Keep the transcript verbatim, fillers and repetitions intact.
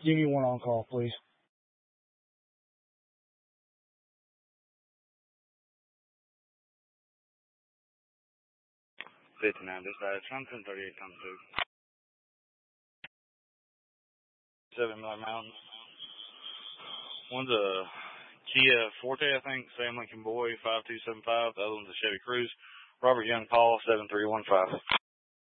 Give me one on call, please. fifty-nine dispatch, I'm ten thirty-eight times two. Seven Miller Mountain. One's a Kia Forte, I think, Sam Lincoln Boy, five two seven five. The other one's a Chevy Cruze. Robert Young Paul, seven three one five.